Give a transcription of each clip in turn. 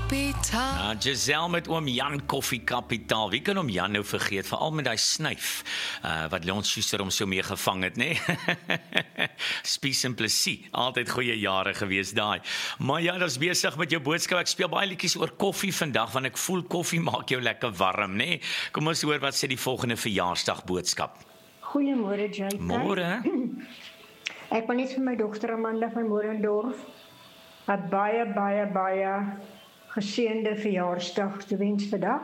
Koffiekapitaal. Giselle met oom Jan Koffiekapitaal. Wie kan oom Jan nou vergeet? Veral met die snuif wat Leon Schuster hom so mee gevang het, né? Spies en Plessis. Altyd goeie jare gewees daai. Maar ja, ons besig met jou boodskap. Ek speel baie liedjies oor koffie vandag, want ek voel koffie maak jou lekker warm, né? Kom ons hoor wat sê die volgende verjaarsdag boodskap. Goeiemôre, JK. Môre. Ek wil net vir my dogter Amanda van Morendorf 'n baie geseënde verjaarsdag te wens vandag.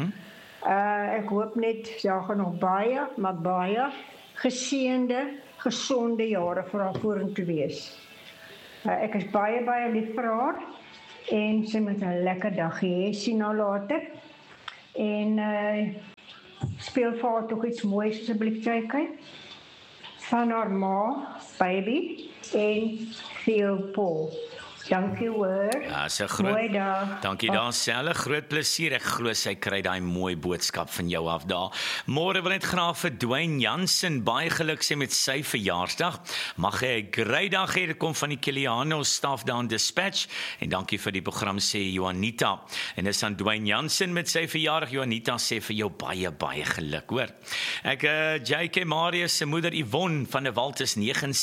Ek hoop net daar gaan nog baie geseënde, gesonde jare vir haar vorentoe wees. Ek is baie lief vir haar en sy moet 'n lekker dag hê. Sien haar later. En speel vir haar tog iets moois asseblief, JK. Van haar ma, baby en Theo Paul. Dankie hoor. Ja, so Mooi dag. Dankie daar, Selle. Groot plesier. Ek glo sy kry daai mooi boodskap van jou af daar. Môre wil net graag vir Dwayne Jansen baie geluk sê met sy verjaarsdag. Mag hy 'n great dag hê. Dit kom van die Kiliano staf daar in Dispatch. En dankie vir die program sê Johanita. En dis aan Dwayne Jansen met sy verjaardag. Johanita sê vir jou baie geluk, hoor. Ek JK Marius se moeder Yvonne van der Walt is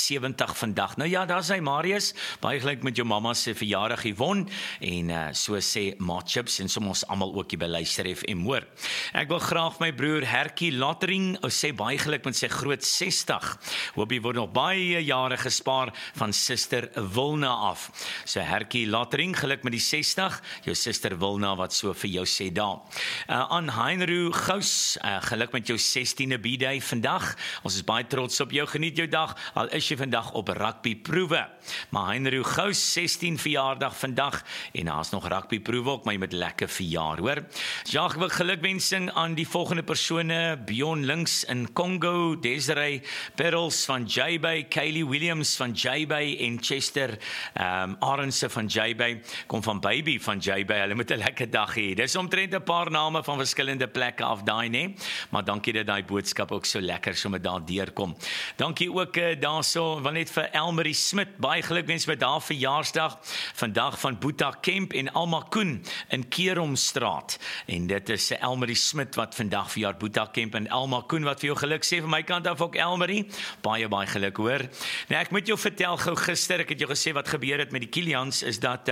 79 vandag. Nou ja, daar's hy Marius. Baie geluk met jou mamma se verjaardag Yvonne en so sê Ma Chips en som ons almal ook hier by Luister FM hoor. Ek wil graag my broer Herkie Lottering sê baie geluk met sy groot 60. Hoop hy word nog baie jare gespaar van suster Wilna af. So Herkie Lottering, geluk met die 60. Jou suster Wilna wat so vir jou sê daar. Aan Heinroo Gous, geluk met jou 16de B-day vandag. Ons is baie trots op jou. Geniet jou dag al is jy vandag op rugby proewe. Maar Heinroo Gous 16 verjaardag vandag en daar's nog rugbyproewe ook, maar jy met lekker verjaar, hoor. Ja, ek wil gelukwensing aan die volgende persone: Bjorn Links in Congo, Desiree Perels van J-Bay, Kaylee Williams van J-Bay en Chester Arendse van J-Bay, kom van Baby van J-Bay. Hulle moet 'n lekker dag hê. Dis omtrent 'n paar name van verskillende plekke af daai, né? Maar dankie dat daai boodskap ook so lekker so met daar deurkom. Dankie ook daarso, wil net vir Elmarie Smit baie gelukwens met haar verjaarsdag. Vandag van Boeta Kemp en Alma Koen in Keromstraat. En dit is Elmarie Smit wat vandag verjaar, Boeta Kemp en Alma Koen wat vir jou geluk sê. Van my kant af ook Elmarie. Baie geluk hoor. Nou ek moet jou vertel gou gister, ek het jou gesê wat gebeur het met die Kilians, is dat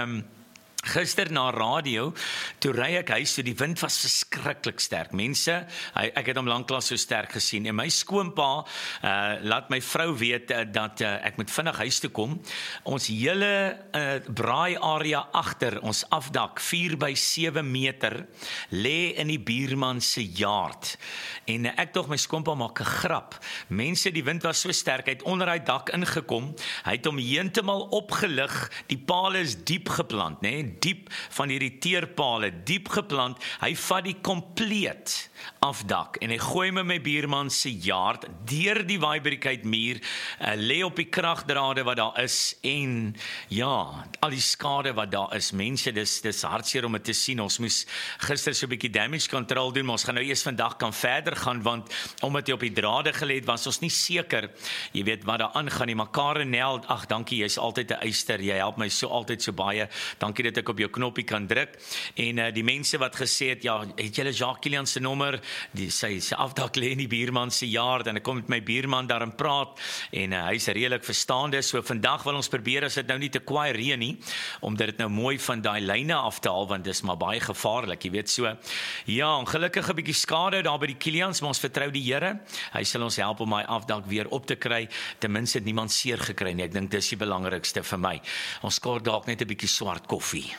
gister na radio, toe ry ek huis toe, die wind was verskriklik sterk. Mense, ek het hom lanklaas so sterk gesien en my skoonpa laat my vrou weet dat ek moet vinnig huis toe kom. Ons hele braai area agter ons afdak 4x7 meter lê in die buurman se yard. En ek dog my skoonpa maak 'n grap. Mense, die wind was so sterk, hy het onder hy dak ingekom. Hy het hom heeltemal opgelig. Die pale is diep geplant, né? Diep van hierdie teerpale, diep geplant. Hy vat die kompleet afdak en hy gooi my buurman se yard deur die Weiberigheid muur, lê op die kragdrade wat daar is en ja, al die skade wat daar is. Mense, dis hartseer om dit te sien. Ons moes gister so 'n bietjie damage control doen, maar ons gaan nou eers vandag kan verder gaan, want omdat hy op die drade gelê het, was ons nie seker, jy weet wat daar aangaan nie. Maar Karenel, ag dankie, jy's altyd 'n eyster, jy help my so altyd so baie. Dankie dat ek op jou knoppie kan druk. En die mense wat gesê het, ja, het julle Jacques Kilian se nommer? Sy afdak lê in die buurman se yard en ek kom met my buurman daar en praat en hy's redelik verstaande. So vandag wil ons probeer as dit nou nie te kwaai reën nie, omdat dit nou mooi van daai lyne af te haal, want dis maar baie gevaarlik, jy weet. So ja, ongelukkig 'n bietjie skade daar by die Kilians, maar ons vertrou die Here. Hy sal ons help om my afdak weer op te kry. Ten minste het niemand seer gekry nie. Ek dink dis die belangrikste vir my. Ons skaar dalk net 'n bietjie swart koffie.